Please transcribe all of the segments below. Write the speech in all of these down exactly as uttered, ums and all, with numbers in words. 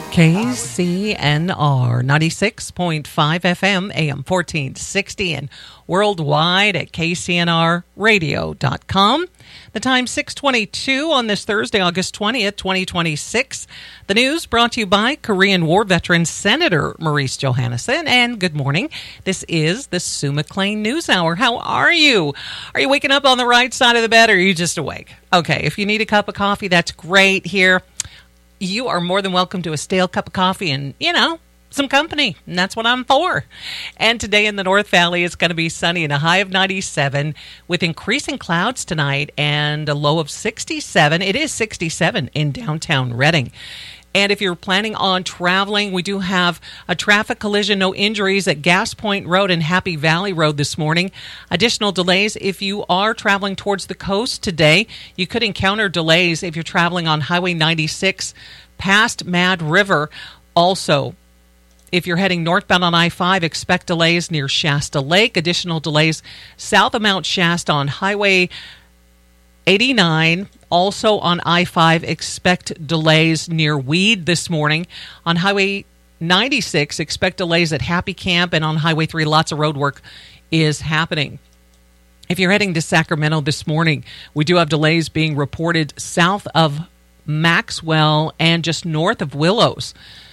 K C N R ninety-six point five F M, A M fourteen sixty, and worldwide at K C N R radio dot com. The time six twenty-two on this Thursday, August twentieth, twenty twenty-six. The news brought to you by Korean War veteran Senator Maurice Johannesson. And good morning. This is the Sue McLean News Hour. How are you? Are you waking up on the right side of the bed, or are you just awake? Okay, if you need a cup of coffee, that's great here. You are more than welcome to a stale cup of coffee and, you know, some company. And that's what I'm for. And today in the North Valley, it's going to be sunny and a high of ninety-seven with increasing clouds tonight and a low of sixty-seven. It is sixty-seven in downtown Redding. And if you're planning on traveling, we do have a traffic collision, no injuries at Gas Point Road and Happy Valley Road this morning. Additional delays if you are traveling towards the coast today. You could encounter delays if you're traveling on Highway ninety-six past Mad River. Also, if you're heading northbound on I five, expect delays near Shasta Lake. Additional delays south of Mount Shasta on Highway eighty-nine. Also on I five, expect delays near Weed this morning. On Highway ninety-six, expect delays at Happy Camp. And on Highway three, lots of road work is happening. If you're heading to Sacramento this morning, we do have delays being reported south of Maxwell and just north of Willows.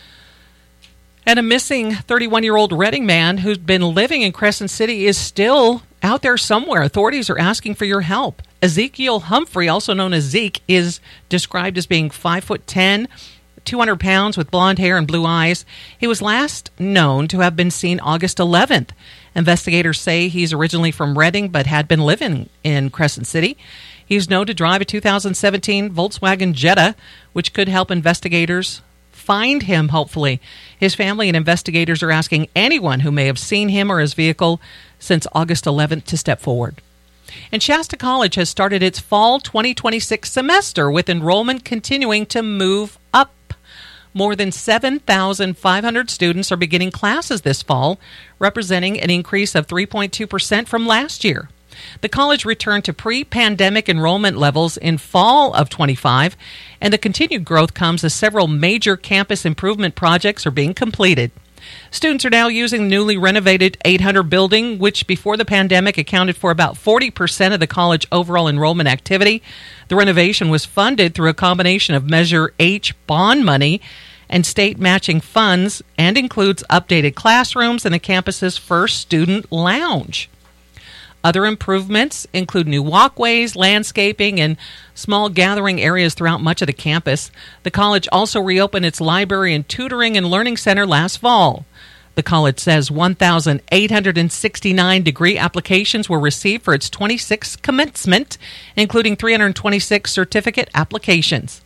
And a missing thirty-one-year-old Redding man who's been living in Crescent City is still out there somewhere. Authorities are asking for your help. Ezekiel Humphrey, also known as Zeke, is described as being five foot ten, two hundred pounds, with blonde hair and blue eyes. He was last known to have been seen August eleventh. Investigators say he's originally from Redding but had been living in Crescent City. He's known to drive a two thousand seventeen Volkswagen Jetta, which could help investigators find him, hopefully. His family and investigators are asking anyone who may have seen him or his vehicle since August eleventh to step forward. And Shasta College has started its fall twenty twenty-six semester with enrollment continuing to move up. More than seven thousand five hundred students are beginning classes this fall, representing an increase of three point two percent from last year. The college returned to pre-pandemic enrollment levels in fall of twenty-five, and the continued growth comes as several major campus improvement projects are being completed. Students are now using the newly renovated eight hundred building, which before the pandemic accounted for about forty percent of the college overall enrollment activity. The renovation was funded through a combination of Measure H bond money and state matching funds and includes updated classrooms and the campus's first student lounge. Other improvements include new walkways, landscaping, and small gathering areas throughout much of the campus. The college also reopened its library and tutoring and learning center last fall. The college says one thousand eight hundred sixty-nine degree applications were received for its twenty-sixth commencement, including three hundred twenty-six certificate applications.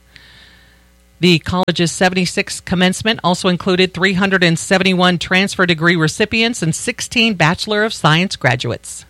The college's seventy-sixth commencement also included three hundred seventy-one transfer degree recipients and sixteen Bachelor of Science graduates.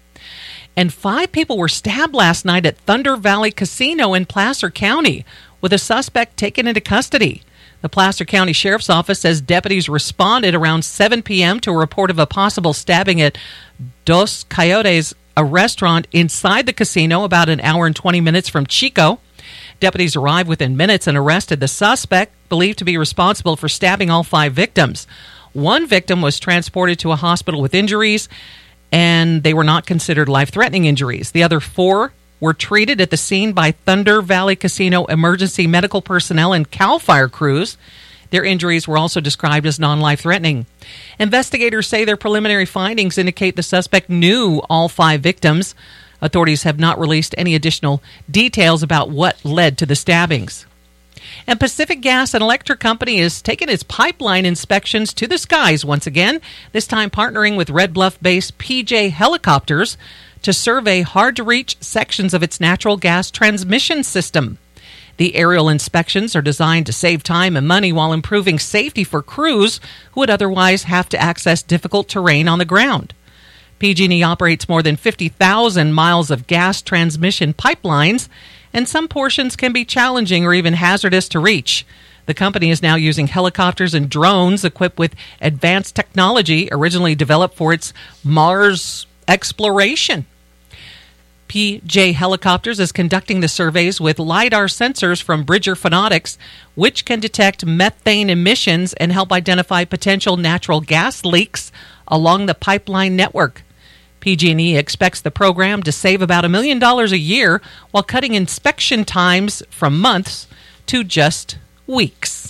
And five people were stabbed last night at Thunder Valley Casino in Placer County, with a suspect taken into custody. The Placer County Sheriff's Office says deputies responded around seven p.m. to a report of a possible stabbing at Dos Coyotes, a restaurant inside the casino about an hour and twenty minutes from Chico. Deputies arrived within minutes and arrested the suspect, believed to be responsible for stabbing all five victims. One victim was transported to a hospital with injuries, and they were not considered life-threatening injuries. The other four were treated at the scene by Thunder Valley Casino emergency medical personnel and CAL FIRE crews. Their injuries were also described as non-life-threatening. Investigators say their preliminary findings indicate the suspect knew all five victims. Authorities have not released any additional details about what led to the stabbings. And Pacific Gas and Electric Company is taking its pipeline inspections to the skies once again, this time partnering with Red Bluff-based P J Helicopters to survey hard-to-reach sections of its natural gas transmission system. The aerial inspections are designed to save time and money while improving safety for crews who would otherwise have to access difficult terrain on the ground. P G and E operates more than fifty thousand miles of gas transmission pipelines, and some portions can be challenging or even hazardous to reach. The company is now using helicopters and drones equipped with advanced technology originally developed for its Mars exploration. P J Helicopters is conducting the surveys with LiDAR sensors from Bridger Phonetics, which can detect methane emissions and help identify potential natural gas leaks along the pipeline network. P G and E expects the program to save about a million dollars a year while cutting inspection times from months to just weeks.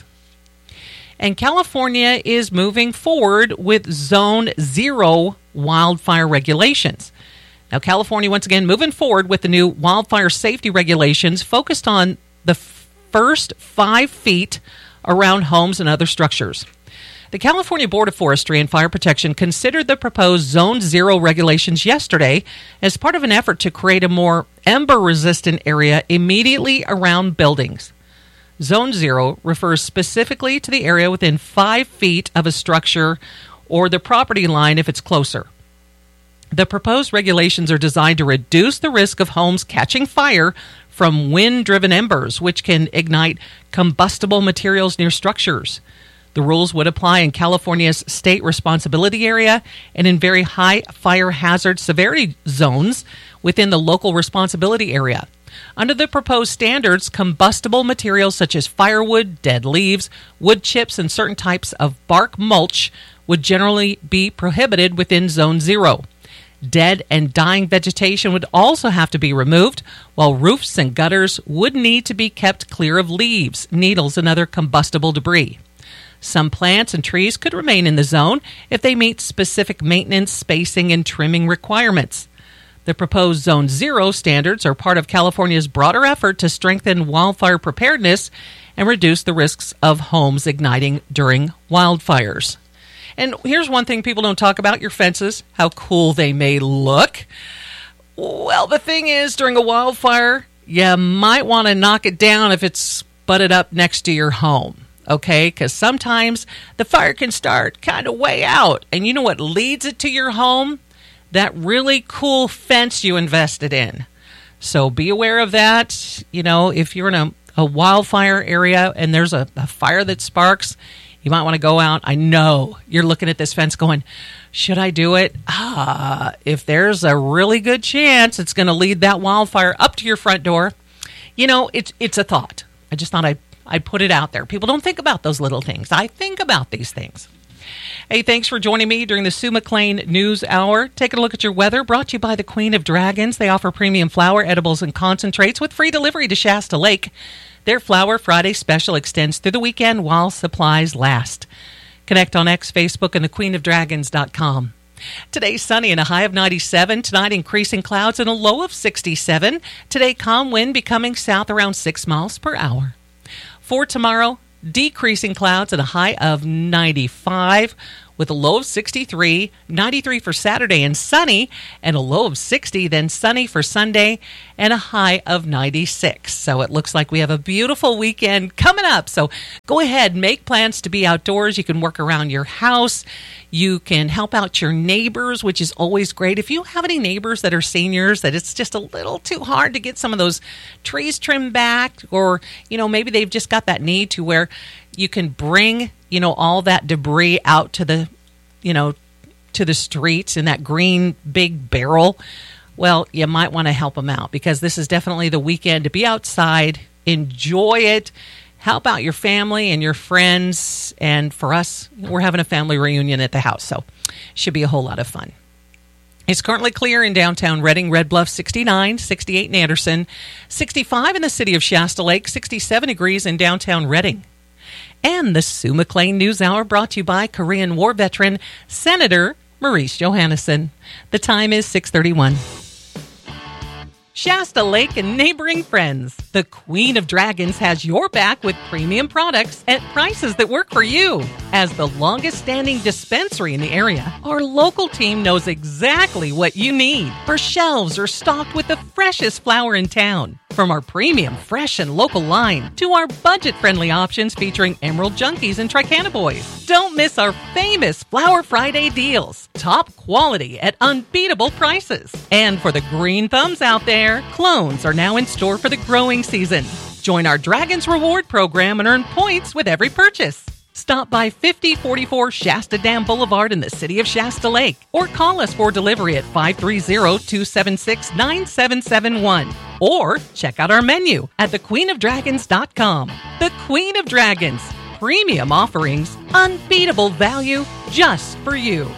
And California is moving forward with Zone Zero wildfire regulations. Now, California, once again, moving forward with the new wildfire safety regulations focused on the f- first five feet around homes and other structures. The California Board of Forestry and Fire Protection considered the proposed Zone Zero regulations yesterday as part of an effort to create a more ember-resistant area immediately around buildings. Zone Zero refers specifically to the area within five feet of a structure or the property line if it's closer. The proposed regulations are designed to reduce the risk of homes catching fire from wind-driven embers, which can ignite combustible materials near structures. The rules would apply in California's state responsibility area and in very high fire hazard severity zones within the local responsibility area. Under the proposed standards, combustible materials such as firewood, dead leaves, wood chips, and certain types of bark mulch would generally be prohibited within Zone Zero. Dead and dying vegetation would also have to be removed, while roofs and gutters would need to be kept clear of leaves, needles, and other combustible debris. Some plants and trees could remain in the zone if they meet specific maintenance, spacing, and trimming requirements. The proposed Zone Zero standards are part of California's broader effort to strengthen wildfire preparedness and reduce the risks of homes igniting during wildfires. And here's one thing people don't talk about, your fences, how cool they may look. Well, the thing is, during a wildfire, you might want to knock it down if it's butted up next to your home, okay? Because sometimes the fire can start kind of way out. And you know what leads it to your home? That really cool fence you invested in. So be aware of that. You know, if you're in a, a wildfire area and there's a, a fire that sparks, you might want to go out. I know you're looking at this fence going, should I do it? Ah, if there's a really good chance it's going to lead that wildfire up to your front door, you know, it's it's a thought. I just thought I'd, I'd put it out there. People don't think about those little things. I think about these things. Hey, thanks for joining me during the Sue McLean News Hour. Taking a look at your weather, brought to you by the Queen of Dragons. They offer premium flour, edibles, and concentrates with free delivery to Shasta Lake. Their Flower Friday special extends through the weekend while supplies last. Connect on X, Facebook, and the queen of dragons dot com. Today, sunny and a high of ninety-seven. Tonight, increasing clouds and a low of sixty-seven. Today, calm wind becoming south around six miles per hour. For tomorrow, decreasing clouds and a high of ninety-five with a low of sixty-three, ninety-three for Saturday and sunny, and a low of sixty, then sunny for Sunday and a high of ninety-six. So it looks like we have a beautiful weekend coming up. So go ahead, make plans to be outdoors. You can work around your house. You can help out your neighbors, which is always great. If you have any neighbors that are seniors, that it's just a little too hard to get some of those trees trimmed back, or, you know, maybe they've just got that need to where you can bring, you know, all that debris out to the, you know, to the streets in that green big barrel. Well, you might want to help them out, because this is definitely the weekend to be outside, enjoy it, help out your family and your friends. And for us, we're having a family reunion at the house, so it should be a whole lot of fun. It's currently clear in downtown Redding, Red Bluff sixty-nine, sixty-eight in Anderson, sixty-five in the city of Shasta Lake, sixty-seven degrees in downtown Redding. And the Sue McLean News Hour brought to you by Korean War veteran Senator Maurice Johannesson. The time is six thirty-one. Shasta Lake and neighboring friends, the Queen of Dragons has your back with premium products at prices that work for you. As the longest-standing dispensary in the area, our local team knows exactly what you need. Our shelves are stocked with the freshest flower in town. From our premium, fresh, and local line to our budget-friendly options featuring Emerald Junkies and Tricana Boys. Don't miss our famous Flower Friday deals. Top quality at unbeatable prices. And for the green thumbs out there, clones are now in store for the growing season. Join our Dragons Reward program and earn points with every purchase. Stop by fifty forty-four Shasta Dam Boulevard in the city of Shasta Lake, or call us for delivery at five three zero, two seven six, nine seven seven one. Or check out our menu at the queen of dragons dot com. The Queen of Dragons. Premium offerings, unbeatable value just for you.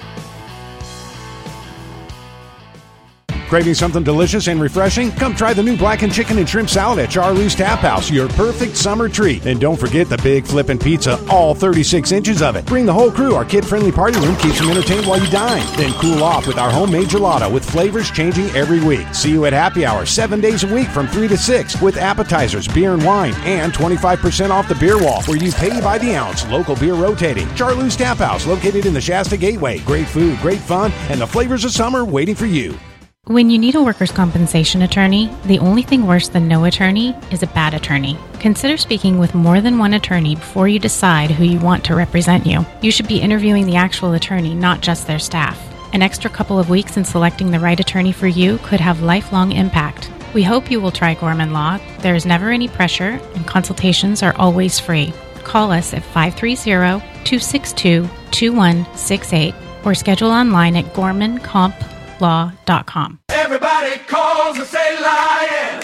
Craving something delicious and refreshing? Come try the new blackened chicken and shrimp salad at Charlie's Tap House, your perfect summer treat. And don't forget the big flippin' pizza, all thirty-six inches of it. Bring the whole crew. Our kid-friendly party room keeps them entertained while you dine. Then cool off with our homemade gelato with flavors changing every week. See you at Happy Hour seven days a week from three to six with appetizers, beer and wine, and twenty-five percent off the beer wall where you pay by the ounce. Local beer rotating. Charlie's Tap House, located in the Shasta Gateway. Great food, great fun, and the flavors of summer waiting for you. When you need a workers' compensation attorney, the only thing worse than no attorney is a bad attorney. Consider speaking with more than one attorney before you decide who you want to represent you. You should be interviewing the actual attorney, not just their staff. An extra couple of weeks in selecting the right attorney for you could have lifelong impact. We hope you will try Gorman Law. There is never any pressure, and consultations are always free. Call us at five three zero, two six two, two one six eight or schedule online at gorman comp law dot com. Everybody calls and say lion.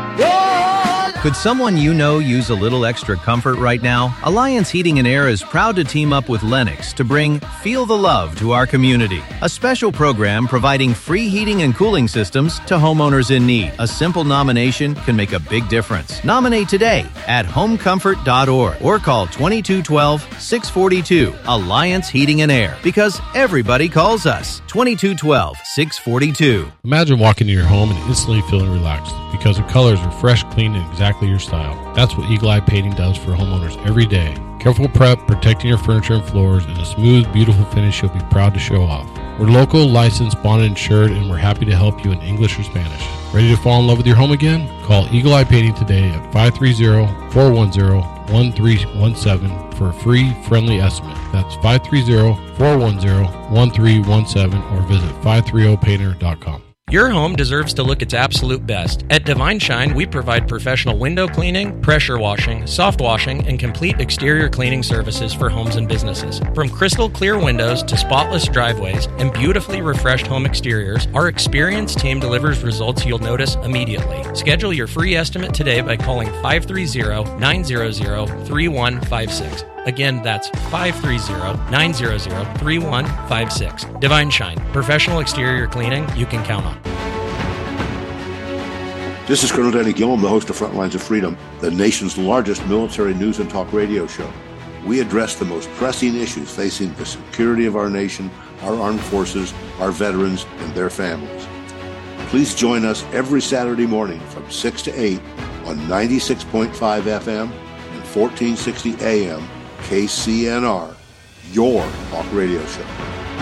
Could someone you know use a little extra comfort right now? Alliance Heating and Air is proud to team up with Lennox to bring Feel the Love to our community. A special program providing free heating and cooling systems to homeowners in need. A simple nomination can make a big difference. Nominate today at home comfort dot org or call twenty-two twelve, six forty-two. Alliance Heating and Air, because everybody calls us. twenty-two twelve, six forty-two. Imagine walking into your home and instantly feeling relaxed because the colors are fresh, clean, and exactly your style. That's what Eagle Eye Painting does for homeowners every day. Careful prep, protecting your furniture and floors, and a smooth, beautiful finish you'll be proud to show off. We're local, licensed, bonded, insured, and we're happy to help you in English or Spanish. Ready to fall in love with your home again? Call Eagle Eye Painting today at five three zero, four one zero, one three one seven for a free, friendly estimate. That's five three zero, four one zero, one three one seven or visit five three zero painter dot com. Your home deserves to look its absolute best. At Divine Shine, we provide professional window cleaning, pressure washing, soft washing, and complete exterior cleaning services for homes and businesses. From crystal clear windows to spotless driveways and beautifully refreshed home exteriors, our experienced team delivers results you'll notice immediately. Schedule your free estimate today by calling five three zero, nine zero zero, three one five six. Again, that's five three zero, nine zero zero, three one five six. Divine Shine, professional exterior cleaning you can count on. This is Colonel Danny Gillum, the host of Frontlines of Freedom, the nation's largest military news and talk radio show. We address the most pressing issues facing the security of our nation, our armed forces, our veterans, and their families. Please join us every Saturday morning from six to eight on ninety-six point five F M and fourteen sixty A M K C N R, your talk radio show.